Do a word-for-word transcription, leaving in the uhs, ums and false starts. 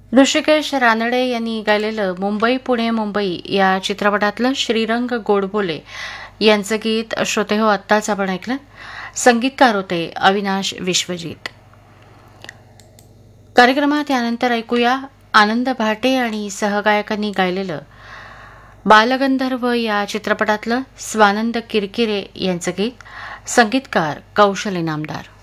ऋषिकेश रानडे यांनी गायलेलं मुंबई पुणे मुंबई या चित्रपटातलं श्रीरंग गोडबोले यांचं गीत श्रोते हो आत्ताच आपण ऐकलं. संगीतकार होते अविनाश विश्वजित. कार्यक्रमात यानंतर ऐकूया आनंद भाटे आणि सहगायकांनी गायलेलं बालगंधर्व या चित्रपटातलं स्वानंद किरकिरे यांचं गीत. संगीतकार कौशल इनामदार.